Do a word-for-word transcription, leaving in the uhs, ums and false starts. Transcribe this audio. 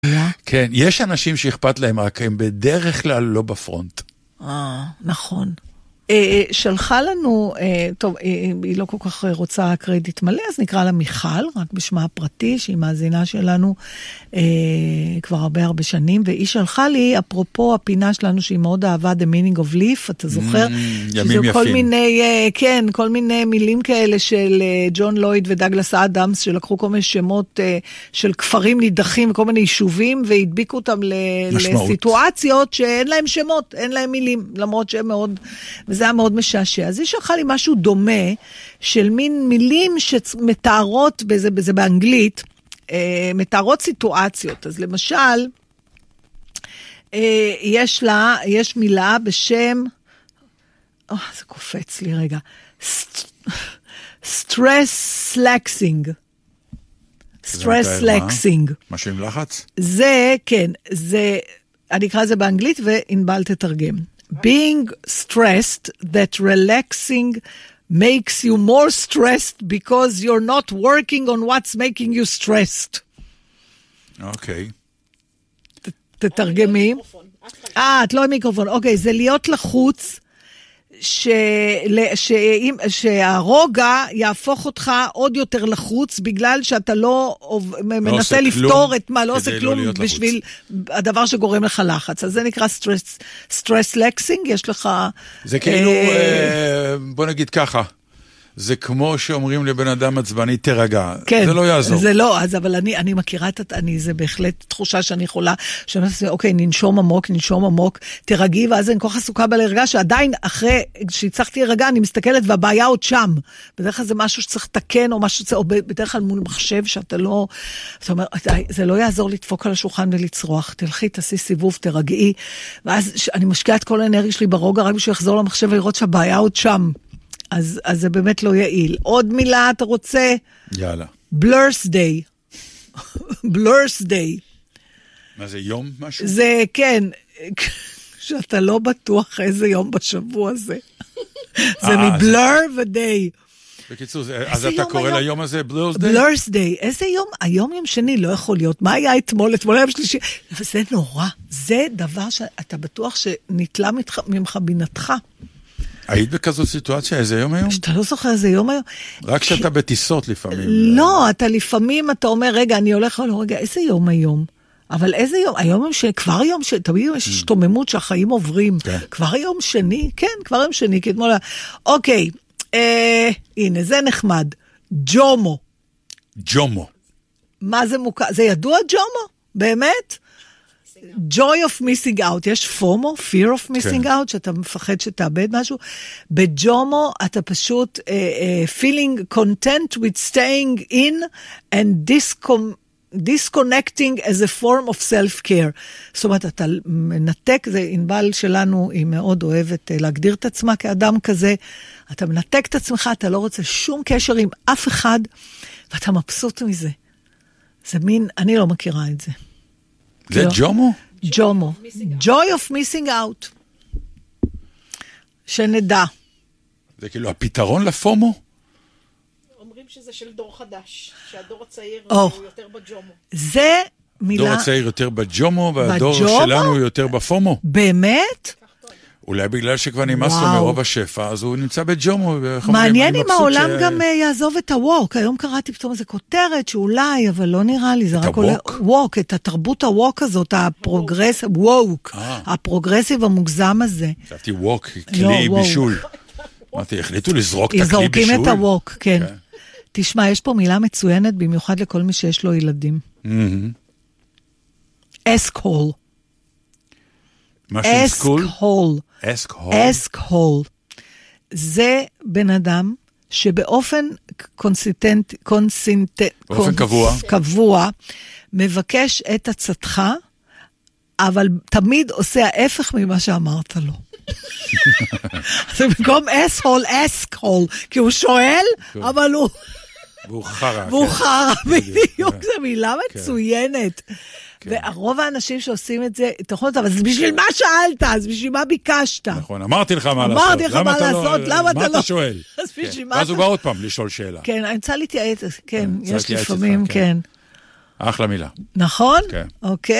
כן, יש אנשים שאכפת להם, רק הם בדרך כלל לא בפרונט. אה, נכון. שלחה לנו, טוב, היא לא כל כך רוצה קרדיט מלא, אז נקרא לה מיכל, רק בשמה הפרטי, שהיא מאזינה שלנו כבר הרבה הרבה שנים, והיא שלחה לי, אפרופו הפינה שלנו, שהיא מאוד אהבה, The Meaning of Life, אתה זוכר? ימים יפים. כל מיני, כן, כל מיני מילים כאלה של ג'ון לויד ודגלס אדמס, שלקחו כל מיני שמות של כפרים נידחים, וכל מיני יישובים, והדביקו אותם לסיטואציות שאין להם שמות, אין להם מילים, למרות שהם מאוד... זה היה מאוד משעשע. אז היא שלחה לי משהו דומה, של מין מילים שמתארות, בזה, בזה באנגלית, אה, מתארות סיטואציות. אז למשל, אה, יש לה, יש מילה בשם, oh, זה קופץ לי רגע, stress slacking. stress slacking. משהו עם לחץ? זה, כן, זה, אני אקרא זה באנגלית, ואינבל תתרגם. Being stressed that relaxing makes you more stressed because you're not working on what's making you stressed. אוקיי. תתרגמי. אה, את לא עם מיקרופון. אוקיי, זה להיות לחוץ, שהרוגע יהפוך אותך עוד יותר לחוץ, בגלל שאתה לא מנסה לפתור את מה, לא עושה כלום בשביל הדבר שגורם לך לחץ. אז זה נקרא stress flexing, יש לך... זה כאילו, בוא נגיד ככה, זה כמו שאומרים לבן אדם עצבני, תרגע. כן, זה לא יעזור. זה לא, אז, אבל אני, אני מכירה את, אני, זה בהחלט תחושה שאני יכולה, שאני אומרת, אוקיי, ננשום עמוק, ננשום עמוק, תרגעי, ואז אני כל כך עסוקה בלהרגע, שעדיין אחרי שהצלחתי להרגע, אני מסתכלת, והבעיה עוד שם. בדרך כלל זה משהו שצריך לתקן, או משהו שצריך, או בדרך כלל מול מחשב, שאתה לא, זאת אומרת, זה לא יעזור לדפוק על השולחן ולצרוח, תלכי, תעשי סיבוב, תרגעי, ואז אני משקיעה את כל האנרגיה שלי ברוגע, רק בשביל לחזור למחשב ולראות שהבעיה עוד שם. אז, אז זה באמת לא יעיל. עוד מילה, אתה רוצה? יאללה. Blur's Day. Blur's Day. מה זה, יום משהו? זה, כן, שאתה לא בטוח איזה יום בשבוע זה. זה מבלר ודיי. בקיצור, אז אתה קורא ליום הזה Blur's Day? Blur's Day. איזה יום? היום יום שני לא יכול להיות. מה היה אתמול? אתמול היה בשלישי. זה נורא. זה דבר שאתה בטוח שנתלה ממך בינתך. היית בכזאת סיטואציה, איזה יום היום? שאתה לא זוכר איזה יום היום? רק שאתה בטיסות לפעמים. לא, אתה לפעמים, אתה אומר, רגע, אני הולך, רגע, איזה יום היום? אבל איזה יום? היום יום שני, כבר יום שני, תמיד יש השתוממות שהחיים עוברים. כבר יום שני? כן, כבר יום שני, כי אתמול... אוקיי, הנה, זה נחמד. ג'ומו. ג'ומו. מה זה מוכר? זה ידוע ג'ומו? באמת? joy of missing out, יש פומו, fear of missing out, שאתה מפחד שתאבד משהו, בג'ומו אתה פשוט uh, uh, feeling content with staying in and discom- disconnecting as a form of self-care. זאת אומרת, אתה מנתק, זה ענבל שלנו, היא מאוד אוהבת uh, להגדיר את עצמה כאדם כזה, אתה מנתק את עצמך, אתה לא רוצה שום קשר עם אף אחד, ואתה מבסוט מזה. זה מין, אני לא מכירה את זה. זה ג'ומו? ג'ומו. Joy of missing out. שנדע. זה כאילו הפתרון לפומו? אומרים שזה של דור חדש, שהדור הצעיר הוא יותר בג'ומו. זה מילה... דור הצעיר יותר בג'ומו, והדור שלנו יותר בפומו. באמת? אולי בגלל שכבר נמאס לו מרוב השפע, אז הוא נמצא בג'ומו. מעניין אם העולם גם יעזוב את הווק. היום קראתי פתאום איזו כותרת שאולי, אבל לא נראה לי. את הווק? ווק, את התרבות הווק הזאת, הפרוגרס, ווק, הפרוגרסיב המוגזם הזה. חשבתי ווק, כלי בישול. אמרתי, החליטו לזרוק את הכלי בישול? זורקים את הווק, כן. תשמע, יש פה מילה מצוינת, במיוחד לכל מי שיש לו ילדים. אסקול. אסק-הול. אסק-הול. זה בן אדם שבאופן קונסיסטנט, באופן קבוע, קבוע, מבקש את עצתך, אבל תמיד עושה ההפך ממה שאמרת לו. זה במקום אס-הול, אסק-הול, כי הוא שואל, אבל הוא... והוא חרה. והוא חרה, בדיוק, זו מילה מצוינת. והרוב האנשים שעושים את זה, אתה יכול לדעת, אבל בשביל מה שאלת? אז בשביל מה ביקשת? נכון, אמרתי לך מה לעשות. אמרתי לך מה לעשות, למה אתה לא... מה אתה שואל? אז בשביל מה אתה... ואז הוא בא עוד פעם לשאול שאלה. כן, אני רוצה להתייעץ, כן, יש לפעמים, כן. אחלה מילה. נכון? כן. אוקיי.